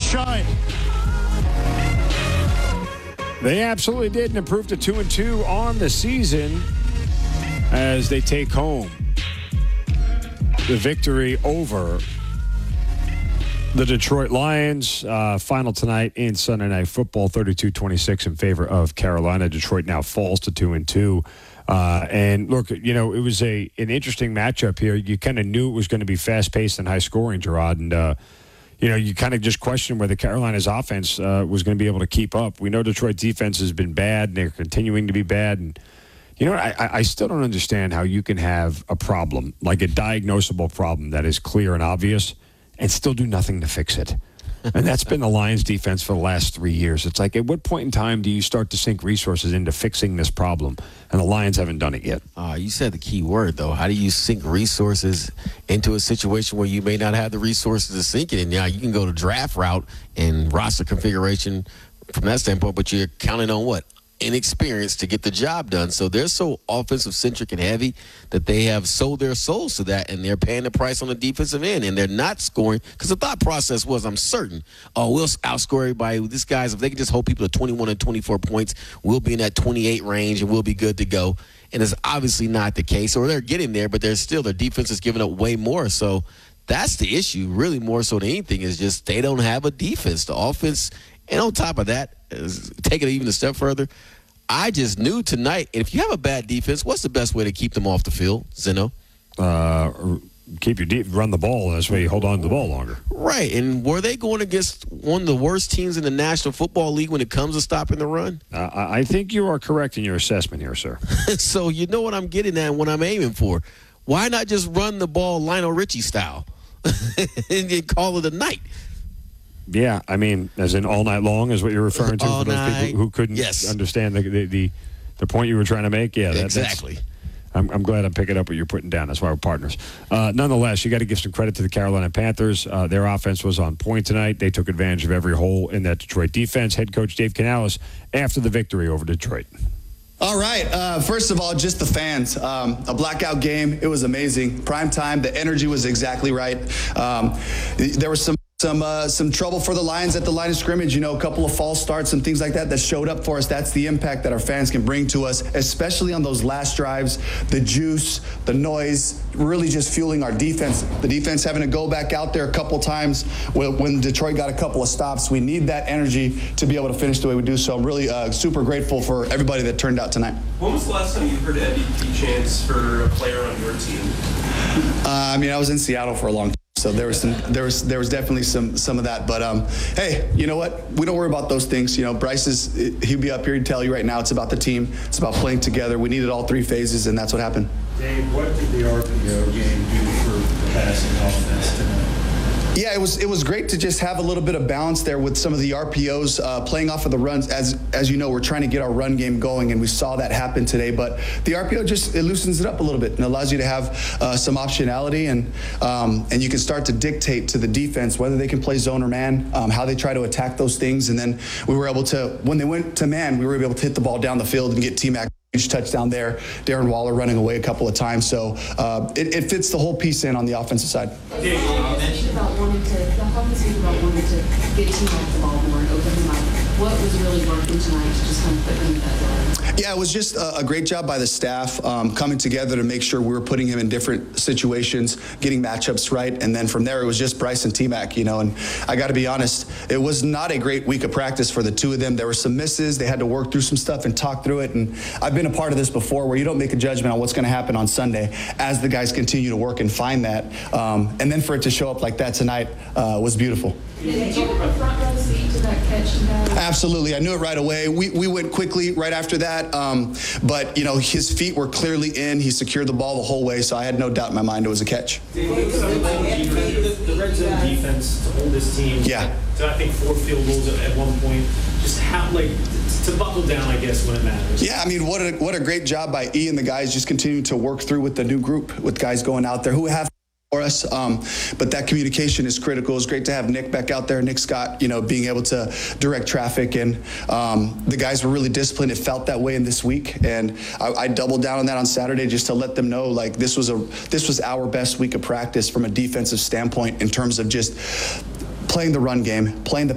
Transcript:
shine. They absolutely did and improved to 2-2 on the season as they take home the victory over the Detroit Lions. Final tonight in Sunday Night Football, 32-26 in favor of Carolina. Detroit now falls to 2-2. And look, it was an interesting matchup here. You kind of knew it was going to be fast-paced and high-scoring, Gerard, and you kind of just questioned whether Carolina's offense was going to be able to keep up. We know Detroit's defense has been bad, and they're continuing to be bad. And I still don't understand how you can have a problem, like a diagnosable problem that is clear and obvious, and still do nothing to fix it. And that's been the Lions' defense for the last 3 years. It's like, at what point in time do you start to sink resources into fixing this problem? And the Lions haven't done it yet. You said the key word, though. How do you sink resources into a situation where you may not have the resources to sink it in? Yeah, you can go to draft route and roster configuration from that standpoint, but you're counting on what? Inexperience to get the job done. So they're so offensive-centric and heavy that they have sold their souls to that, and they're paying the price on the defensive end, and they're not scoring. Because the thought process was, I'm certain, we'll outscore everybody. These guys, if they can just hold people to 21 and 24 points, we'll be in that 28 range, and we'll be good to go. And it's obviously not the case. Or they're getting there, but their defense is giving up way more. So that's the issue, really more so than anything, is just they don't have a defense. The offense, and on top of that, take it even a step further, I just knew tonight, if you have a bad defense, what's the best way to keep them off the field, Zeno? Keep your run the ball. That's why you hold on to the ball longer. Right, and were they going against one of the worst teams in the National Football League when it comes to stopping the run? I think you are correct in your assessment here, sir. So you know what I'm getting at and what I'm aiming for. Why not just run the ball Lionel Richie style and then call it a night? Yeah, I mean, as in all night long is what you're referring to all for those night. people who couldn't understand the point you were trying to make. Yeah, exactly. I'm glad I'm picking up what you're putting down. That's why we're partners. Nonetheless, you got to give some credit to the Carolina Panthers. Their offense was on point tonight. They took advantage of every hole in that Detroit defense. Head coach Dave Canales after the victory over Detroit. All right. First of all, just the fans. A blackout game. It was amazing. Prime time. The energy was exactly right. There was some trouble for the Lions at the line of scrimmage, a couple of false starts and things like that showed up for us. That's the impact that our fans can bring to us, especially on those last drives. The juice, the noise, really just fueling our defense. The defense having to go back out there a couple times when Detroit got a couple of stops. We need that energy to be able to finish the way we do. So I'm really super grateful for everybody that turned out tonight. When was the last time you heard MVP chants for a player on your team? I was in Seattle for a long time. So there was definitely some of that, but hey, you know what? We don't worry about those things. Bryce he'll be up here to tell you right now. It's about the team. It's about playing together. We needed all three phases, and that's what happened. Dave, what did the RPO game do for the passing offense tonight? Yeah, it was great to just have a little bit of balance there with some of the RPOs playing off of the runs. As you know, we're trying to get our run game going, and we saw that happen today. But the RPO it loosens it up a little bit and allows you to have some optionality, and you can start to dictate to the defense whether they can play zone or man, how they try to attack those things. And then we were able to, when they went to man, we were able to hit the ball down the field and get T-Mac. Huge touchdown there. Darren Waller running away a couple of times. So it fits the whole piece in on the offensive side. The offense about wanting to get T-Mac the ball more and open him up. What was really working tonight to just kind of put him in that line? Yeah, it was just a great job by the staff coming together to make sure we were putting him in different situations, getting matchups right, and then from there it was just Bryce and T-Mac, and I got to be honest, it was not a great week of practice for the two of them. There were some misses. They had to work through some stuff and talk through it, and I've been a part of this before where you don't make a judgment on what's going to happen on Sunday as the guys continue to work and find that, and then for it to show up like that tonight was beautiful. Did you have a front row seat to that catch you had? Absolutely. I knew it right away. We went quickly right after that, but his feet were clearly in. He secured the ball the whole way, so I had no doubt in my mind it was a catch. The red zone defense to hold this team. Yeah. So I think 4 field goals at one point. Just how, to buckle down, I guess, when it matters. Yeah, what a great job by E and the guys just continuing to work through with the new group, with guys going out there who have for us, but that communication is critical. It's great to have Nick back out there, Nick Scott, being able to direct traffic, and the guys were really disciplined. It felt that way in this week, and I doubled down on that on Saturday just to let them know this was our best week of practice from a defensive standpoint in terms of just playing the run game, playing the